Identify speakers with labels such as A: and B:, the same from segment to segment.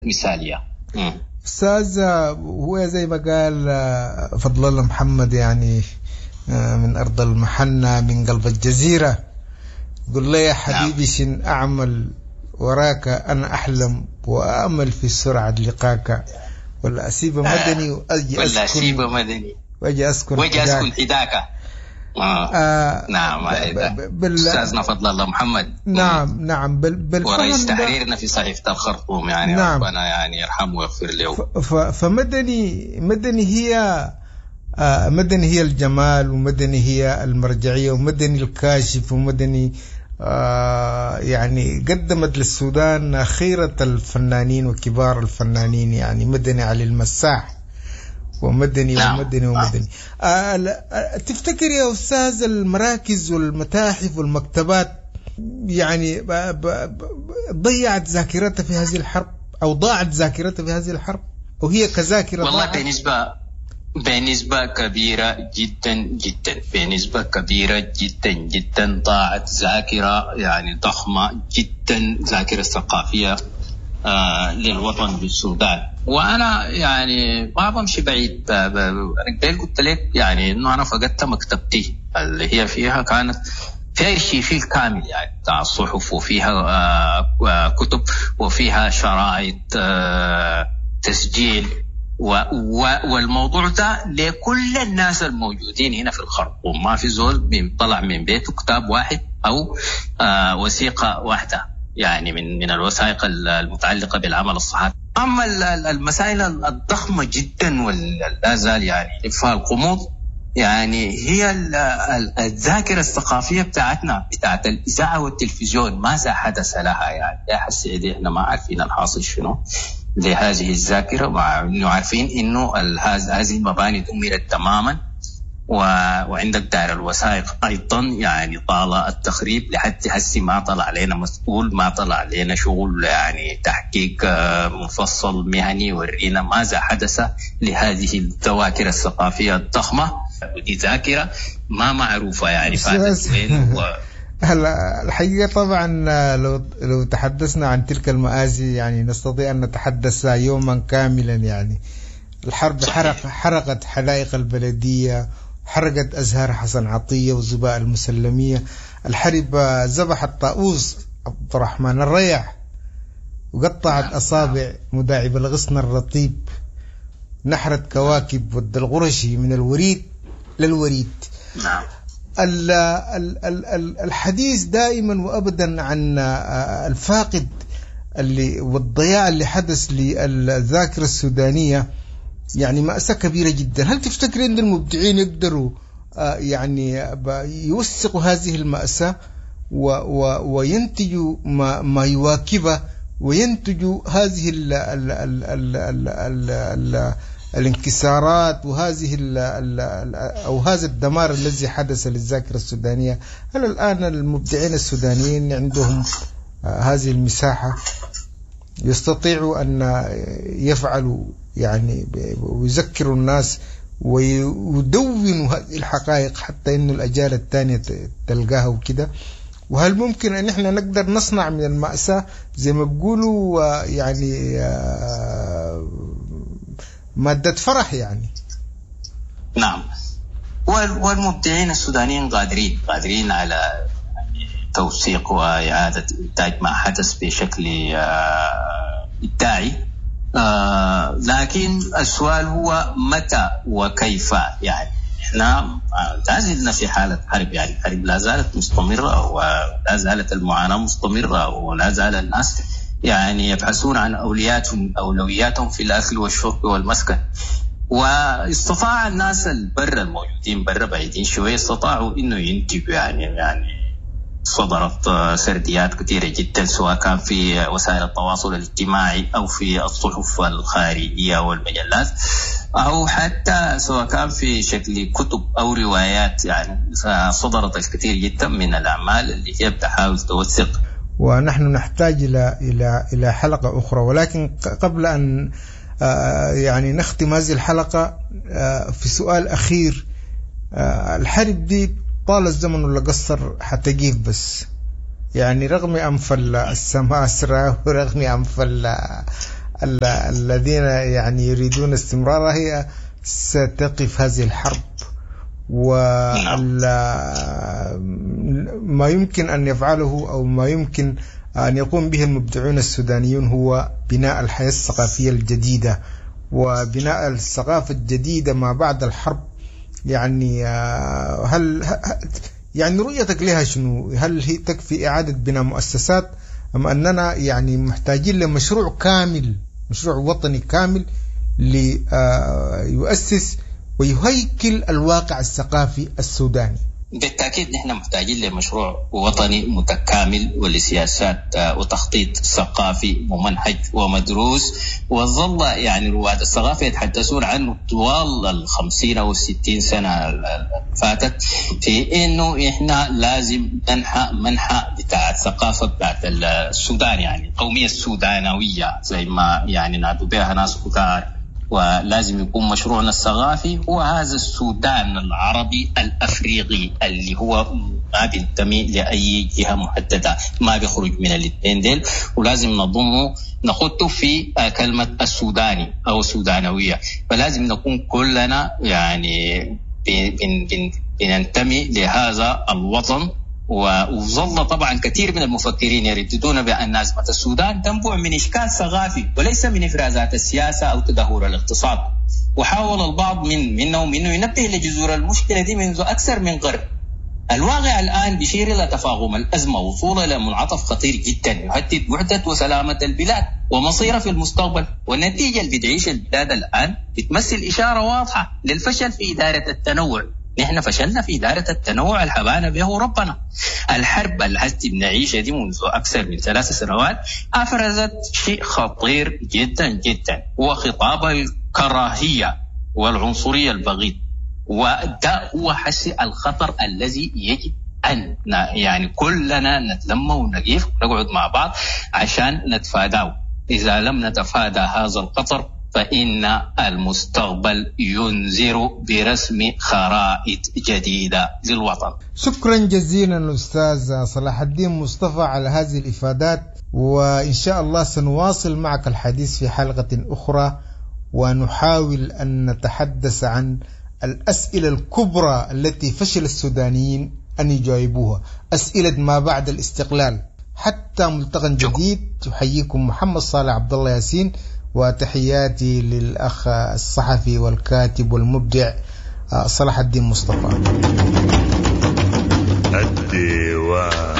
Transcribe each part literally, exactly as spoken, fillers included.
A: مثالية. م.
B: أستاذ، هو زي ما قال فضل الله محمد يعني من أرض المحنة من قلب الجزيرة، قل لي يا حبيبي شن أعمل وراك أنا أحلم وأأمل في سرعة لقاك، ولا أسيب مدني وأجي أسكن
A: ولا أسيب مدني
B: وأجي أسكن
A: وأجي أسكن حداك. آه. آه نعم بال... أستاذنا فضل الله محمد.
B: نعم نعم بال... بالفهم
A: ورئيس تحريرنا في صحيفة الخرطوم يعني.
B: نعم.
A: ربنا يعني يرحمه ويغفر له.
B: ف... ف... فمدني مدني هي آه مدني هي الجمال، ومدني هي المرجعية، ومدني الكاشف، ومدني آه يعني قدمت للسودان خيرة الفنانين وكبار الفنانين، يعني مدني علي المساح ومدني
A: نعم.
B: ومدني ومدني. آه تفتكر يا أستاذ المراكز والمتاحف والمكتبات يعني ضيعت ذاكرتها في هذه الحرب، أو ضاعت ذاكرتها في هذه الحرب، وهي كذاكرة؟
A: والله بنسبة بنسبة كبيرة جدا جدا بنسبة كبيرة جدا جدا ضاعت ذاكرة يعني ضخمة جدا، ذاكرة ثقافية آه للوطن بالسودان. وانا يعني ما بمشي بعيد، انا قلت لك يعني انه انا فقدت مكتبتي اللي هي فيها كانت فيها ارشيفيل كامل يعني بتاع الصحف، وفيها آه كتب، وفيها شرائط آه تسجيل، والموضوع ده لكل الناس الموجودين هنا في الخرطوم. ما في زول طلع من بيته كتاب واحد او آه وثيقة واحدة يعني من من الوثائق المتعلقة بالعمل الصحفي. أما المسائل الضخمة جدا ولا زال يعني فيها القمود يعني هي الذاكرة الثقافية بتاعتنا بتاعت الإذاعة والتلفزيون، ماذا حدث لها يعني؟ يا حسيدي احنا ما عارفين الحاصل شنو لهذه الذاكرة، مع إنه عارفين إنه هذه المباني دمرت تماما. وعندك دار الوثائق أيضا يعني طال التخريب لحد هسي ما طلع علينا مسؤول، ما طلع علينا شغل يعني تحقيق مفصل مهني يورينا ماذا حدث لهذه الذواكر الثقافية الضخمة. ودي ذاكرة ما معروفة يعني فاتت وين.
B: هلا الحقيقة طبعا لو لو تحدثنا عن تلك المآسي يعني نستطيع أن نتحدث يوما كاملا. يعني الحرب حرق حرقت حدائق البلدية، حرقت أزهار حسن عطية وزباء المسلمية. الحرب ذبحت طاووس عبد الرحمن الريح، وقطعت أصابع مداعب الغصن الرطيب، نحرت كواكب ود الغرشي من الوريد للوريد.
A: نعم.
B: الحديث دائما وأبدا عن الفاقد اللي والضياع اللي حدث للذاكرة السودانية يعني مأساة كبيرة جدا. هل تفتكر أن المبدعين يقدروا يعني يوثقوا هذه المأساة وينتجوا ما, ما يواكبه، وينتجوا هذه ال ال ال ال ال ال ال الانكسارات وهذه ال ال أو هذا الدمار الذي حدث للذاكرة السودانية؟ هل الآن المبدعين السودانيين عندهم هذه المساحة يستطيعوا أن يفعلوا يعني ويذكروا الناس ويدونوا هذه الحقائق حتى إنه الأجيال الثانية تلقاها وكده؟ وهل ممكن أن إحنا نقدر نصنع من المأساة زي ما بيقولوا يعني مادة فرح يعني؟
A: نعم. والمبدعين السودانيين قادرين قادرين على توثيق وإعادة إنتاج ما حدث بشكل إبداعي، آه لكن السؤال هو متى وكيف. يعني احنا لا زلنا في حالة حرب، يعني الحرب لا زالت مستمرة ولا زالت المعاناة مستمرة، ولا زال الناس يعني يبحثون عن أولوياتهم أولوياتهم في الأكل والشرب والمسكن. واستطاع الناس البر الموجودين برا بعيدين شوية استطاعوا إنه ينتجوا يعني يعني صدرت سرديات كثيرة جدا سواء كان في وسائل التواصل الاجتماعي أو في الصحف الخارجية والمجلات، أو حتى سواء كان في شكل كتب أو روايات. يعني صدرت الكثير جدا من الأعمال اللي هي بتحاول توثق.
B: ونحن نحتاج إلى إلى إلى حلقة أخرى، ولكن قبل أن يعني نختم هذه الحلقة في سؤال أخير. الحرب دي طال الزمن ولا قصر حتجيب بس، يعني رغم أنف السماسرة ورغم أنف الذين يعني يريدون استمرارها هي ستقف هذه الحرب. وما يمكن أن يفعله أو ما يمكن أن يقوم به المبدعون السودانيون هو بناء الحياة الثقافية الجديدة وبناء الثقافة الجديدة ما بعد الحرب. يعني هل يعني رؤيتك لها شنو؟ هل هي تكفي إعادة بناء مؤسسات أم أننا يعني محتاجين لمشروع كامل، مشروع وطني كامل ليؤسس ويهيكل الواقع الثقافي السوداني؟
A: بالتأكيد نحن محتاجين لمشروع وطني متكامل ولسياسات وتخطيط ثقافي ممنهج ومدروس. وظل يعني رواد الثقافة يتحدثون عنه طوال الخمسين أو الستين سنة فاتت في إنه إحنا لازم ننحى منحى بتاع الثقافة بتاعت السودان، يعني القومية السودانوية زي ما يعني نادوا بها ناس كتار. ولازم يكون مشروعنا الثقافي هو هذا السودان العربي الأفريقي اللي هو ما بينتمي لأي جهة محددة، ما بيخرج من الاثنين ديل، ولازم نضمه نخطه في كلمة السوداني أو السودانوية. فلازم نكون كلنا يعني بن بن بننتمي لهذا الوطن. وظل طبعا كثير من المفكرين يرددون بأن أزمة السودان تنبع من إشكال ثقافي وليس من إفرازات السياسة أو تدهور الاقتصاد. وحاول البعض من منهم إنه ينبه لجذور المشكلة دي منذ أكثر من قرن. الواقع الآن بيشير إلى تفاقم الأزمة وصولا إلى منعطف خطير جدا يهدد وحدة وسلامة البلاد ومصيرها في المستقبل. والنتيجة اللي بتعيش البلاد الآن بتمثل إشارة واضحة للفشل في إدارة التنوع. نحن فشلنا في إدارة التنوع الحبانا به ربنا. الحرب اللي هسه بنعيشها دي منذ أكثر من ثلاث سنوات أفرزت شيء خطير جدا جدا، هو خطاب الكراهية والعنصرية البغيض. وده هو حس الخطر الذي يجب أن يعني كلنا نتلم ونقف ونقعد مع بعض عشان نتفاداه. إذا لم نتفادى هذا الخطر فإن المستقبل ينذر برسم خرائط جديدة للوطن.
B: شكرا جزيلا أستاذ صلاح الدين مصطفى على هذه الإفادات، وإن شاء الله سنواصل معك الحديث في حلقة أخرى ونحاول أن نتحدث عن الأسئلة الكبرى التي فشل السودانيين أن يجاوبوها، أسئلة ما بعد الاستقلال. حتى ملتقى جديد، تحييكم محمد صالح عبد الله ياسين، وتحياتي للأخ الصحفي والكاتب والمبدع صلاح الدين مصطفى.
C: الديوان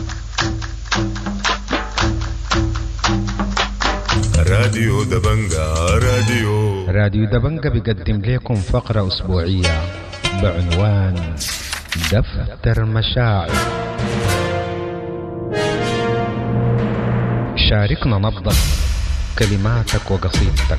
C: راديو دبنجا راديو
D: راديو دبنجا بيقدم لكم فقرة أسبوعية بعنوان دفتر مشاعر. شاركنا نبضك، كلماتك وقصيدتك.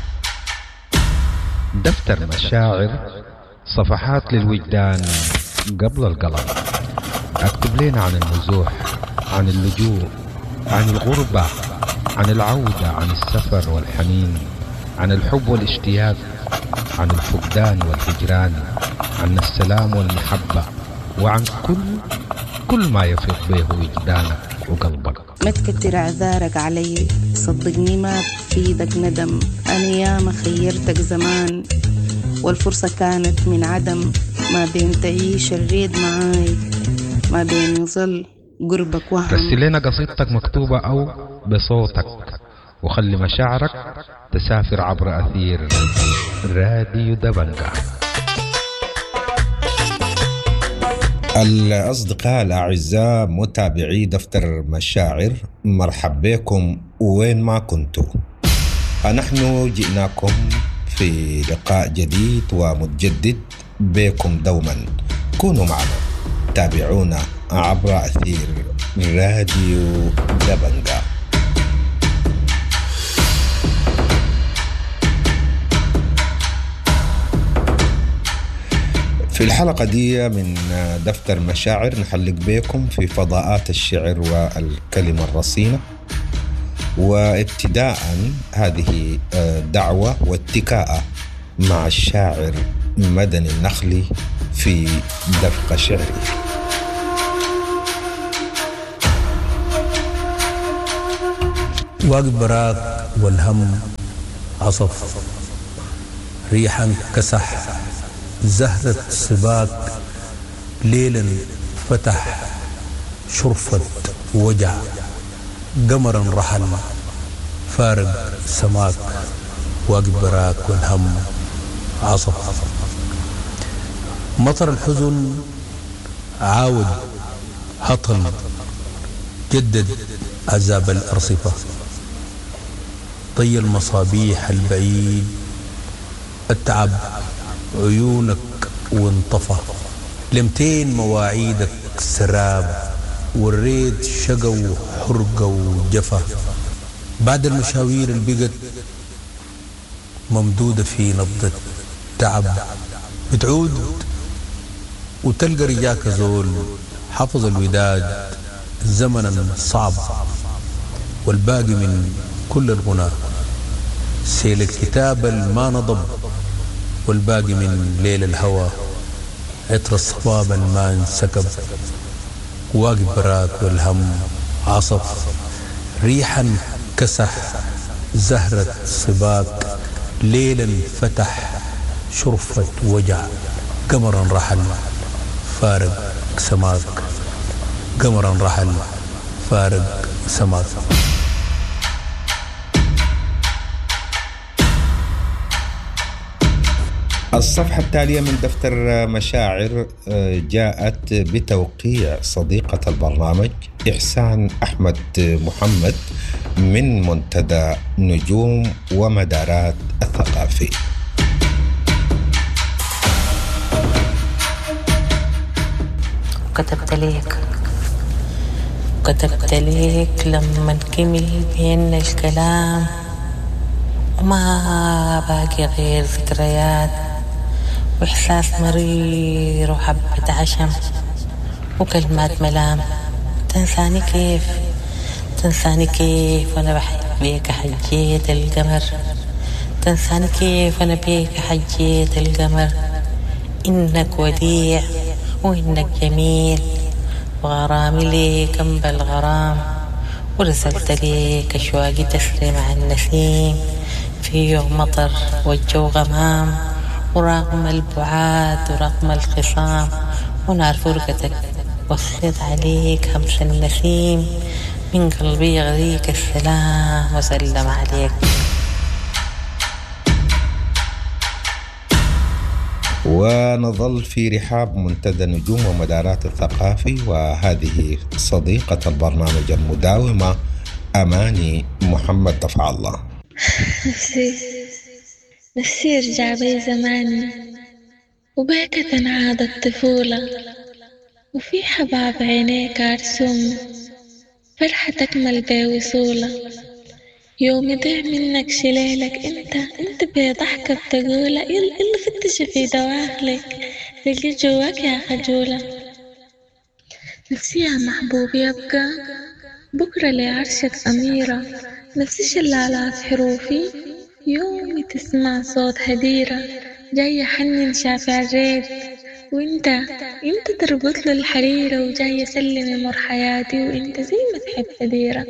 D: دفتر مشاعر، صفحات للوجدان قبل القلم. اكتب لنا عن النزوح، عن اللجوء، عن الغربة، عن العودة، عن السفر والحنين، عن الحب والاشتياق، عن الفقدان والهجران، عن السلام والمحبة، وعن كل كل ما يفيض به وجدانك وقلبك.
E: ما تكتر اعذارك علي، صدقني ما بفيدك ندم. انا ياما خيرتك زمان والفرصة كانت من عدم. ما بين تعيش الريد معاي، ما بين يظل قربك وهم.
D: رسل لنا قصيدتك مكتوبة أو بصوتك، وخلي مشاعرك تسافر عبر أثير راديو دبنجا.
F: الأصدقاء الأعزاء متابعي دفتر مشاعر، مرحب بكم وين ما كنتوا. نحن جئناكم في لقاء جديد ومتجدد بكم دوما. كونوا معنا، تابعونا عبر أثير راديو دبنجا. في الحلقة دي من دفتر مشاعر نحلق بكم في فضاءات الشعر والكلمة الرصينة. وابتداء هذه دعوة واتكاء مع الشاعر مدني النخلي في دفق شعري.
G: واقف براك والهم عصف، ريحا كسح زهرة سباك، ليلا فتح شرفة وجع، قمرا رحل فارق سماك، واقف براك والهم عصف. مطر الحزن عاود هطل، جدد عذاب الأرصفة، طي المصابيح البعيد، التعب عيونك وانطفى، لمتين مواعيدك سراب، والريد شقى وحرقة وجفا، بعد المشاوير البقت ممدودة في نبضة تعب، بتعود وتلقى رجاك زول حفظ الوداد زمنا صعب، والباقي من كل الغنى سيل الكتاب الما نضب، والباقي من ليل الهوى عطر الصباب الما انسكب، واقف براك والهم عصف، ريحا كسح زهرة صباك، ليلا فتح شرفة وجع، قمرا رحل فارق سماك، قمرا رحل فارق سماك.
F: الصفحة التالية من دفتر مشاعر جاءت بتوقيع صديقة البرنامج إحسان أحمد محمد من منتدى نجوم ومدارات الثقافي.
H: كتبت ليك كتبت ليك لما نكمل بينا الكلام، وما باقي غير ذكريات وإحساس مرير وحبة عشم وكلمات ملام. تنساني كيف تنساني كيف وأنا بحب بيك حجيت القمر، تنساني كيف وأنا بيك حجيت القمر. إنك وديع وإنك جميل، وغرامي ليك أنبى الغرام، ورسلت ليك أشواقي تسري مع النسيم في يوم مطر والجو غمام، ورغم البعاد ورغم الخصام ونار فرقتك وصلت عليك همس النسيم، من قلبي يغذيك السلام وسلم عليك.
F: ونظل في رحاب منتدى نجوم ومدارات الثقافي، وهذه صديقة البرنامج المداومة أماني محمد دفع الله.
I: نفسي نفسي يرجع بي زماني، وبيك تنعاد الطفولة، وفي حباب عينيك عرسوم فرحة تكمل بي وصولة. يوم يضيع منك شليلك انت انت بضحكة بتقولة يلا يلا فتش في دواخلك تلقي جواك يا خجولة. نفسي يا محبوب يبقى بكرة لعرشك أميرة، نفسي شلالات حروفي يومي تسمع صوت هديرة، جاي حنن شافع الريد وانت انت تربط له الحريرة، وجاي سلم مر حياتي وانت زي ما تحب هديرة.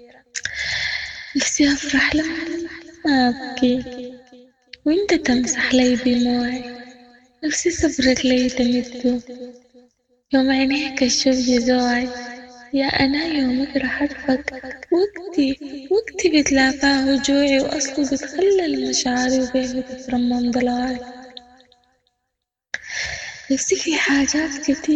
I: نفسي أفرح لما أبكي وإنت تمسح لي دموعي، نفسي صبرك لي تمده يوم عينيك الشوق جزوعي. يا أنا يومك رح أرفق وقتي وقتي بتلافاه جوعي، وأصله بتخلل مشاعري وبيه بترمم ضلالي. نفسي في حاجات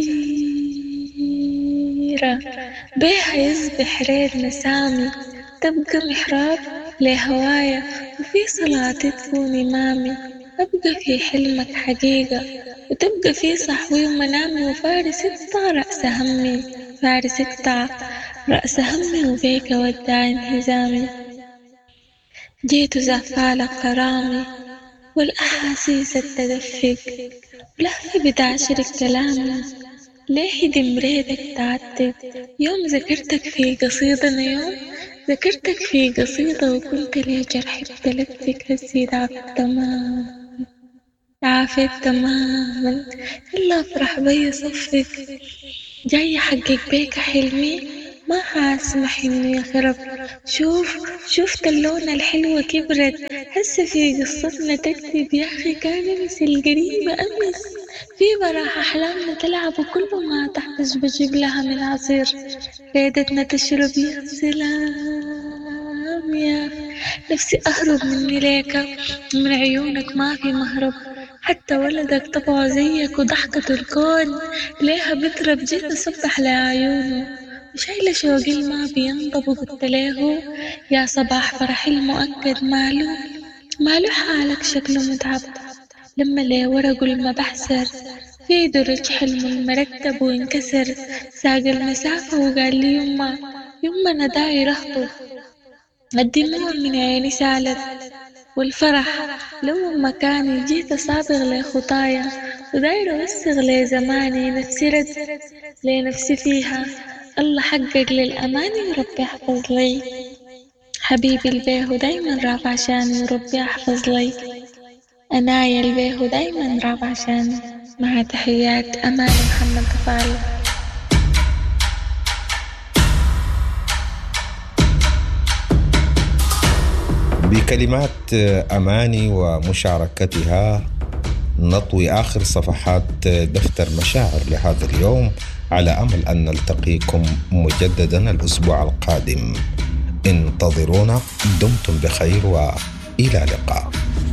I: كتيرة بيها يصبح ريد مسامي، تبقى محراب لهوايا وفي صلاتي تكون إمامي، أبقى في حلمك حقيقة وتبقى في صحوي ومنامي، وفارس اقطع رأس همي فارس اقطع رأس همي، وبيك ودع انهزامي. جيت زفالك غرامي والأحاسيس التدفق، ولهفي بتعشرك كلامي ليه دمريدك تعتب. يوم ذكرتك في قصيدة يوم ذكرتك في قصيدة، وكنت لي جرح بتلفك هالزيد عافيت تماما عافيت تماما. إلا أفرح بي صفك جاي حقق بيك حلمي، ما حاسمح إنه يخرب. شوف شوفت اللونة الحلوة كبرت، هسه في قصتنا تكتب يا أخي كان مثل قريبة أمس. في براح أحلامنا تلعب وكل ما تحتاج بجيب لها من عصير. فايدتنا تشرب يا سلام يا نفسي أهرب مني ليك، من عيونك ما في مهرب. حتى ولدك طبعه زيك وضحكة الكون ليها بترب. جيت أصبح لعيونه وشايلة شوقي ما بينضب، وقلت له يا صباح فرحي المؤكد ماله ماله حالك شكله متعب. لما لي ورقه لما بحسر في درج حلمه المرتب وانكسر. ساق المسافة وقال لي يما يما أنا داير أخطب. الدموع من عيني سالت والفرح لو مكاني. جيت أصابغ لي خطايا وداير أوسغ لي زماني. نفسي رد لي نفسي فيها الله حقق للأماني وربي يحفظ لي. حبيبي البيه دايما راب عشاني وربي يحفظ لي. أنايا البيه دايما راب عشاني. مع تحيات أمان محمد فعلا.
F: بكلمات أماني ومشاركتها نطوي آخر صفحات دفتر مشاعر لهذا اليوم، على أمل أن نلتقيكم مجددا الأسبوع القادم. انتظرونا. دمتم بخير وإلى اللقاء.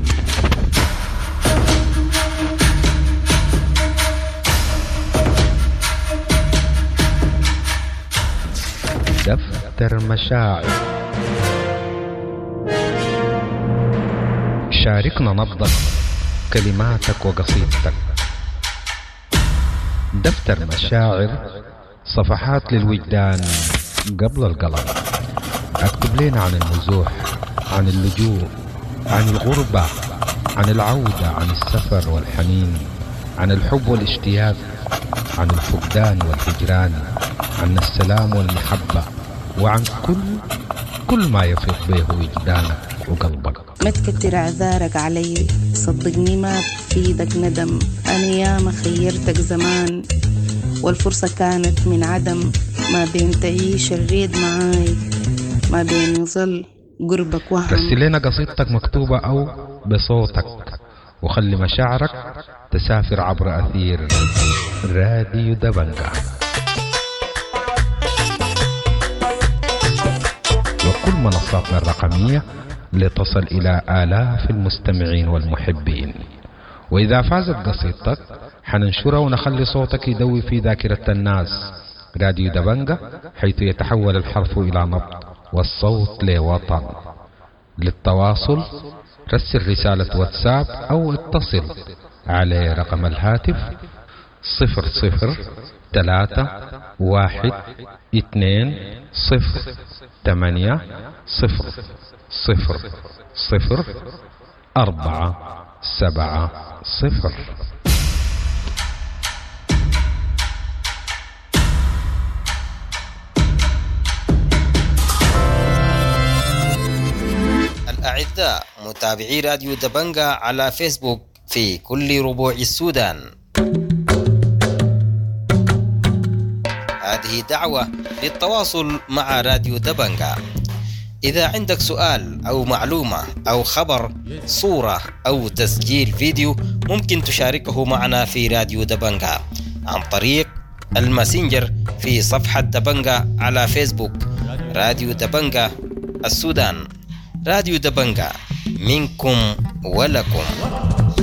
D: دفتر مشاعر. شاركنا نبضك، كلماتك وقصيدتك. دفتر مشاعر، صفحات للوجدان قبل القلم. اكتب لنا عن النزوح، عن اللجوء، عن الغربة، عن العودة، عن السفر والحنين، عن الحب والاشتياق، عن الفقدان والهجران، عن السلام والمحبة، وعن كل كل ما يفيض به وجدانك وقلبك.
E: ما تكتر اعذارك علي، صدقني ما بفيدك ندم. انا ياما خيرتك زمان والفرصة كانت من عدم. ما بين تعيش الريد معاي، ما بين يظل قربك وهم.
D: رسل لنا قصيدتك مكتوبة أو بصوتك، وخلي مشاعرك تسافر عبر أثير راديو دبنجا. وكل منصاتنا الرقمية لتصل إلى آلاف المستمعين والمحبين. وإذا فازت قصيدتك حننشرها ونخلي صوتك يدوي في ذاكرة الناس. راديو دبنجا، حيث يتحول الحرف إلى نبض والصوت لوطن. للتواصل رسل رسالة واتساب أو اتصل على رقم الهاتف صفر صفر ثلاثة واحد اثنين صفر ثمانية صفر صفر صفر أربعة سبعة صفر.
J: الأعزاء متابعي راديو دبنجا على فيسبوك في كل ربوع السودان، هذه دعوة للتواصل مع راديو دبنجا. إذا عندك سؤال أو معلومة أو خبر، صورة أو تسجيل فيديو، ممكن تشاركه معنا في راديو دبنجا عن طريق الماسنجر في صفحة دبنجا على فيسبوك. راديو دبنجا السودان، راديو دبنجا منكم ولكم.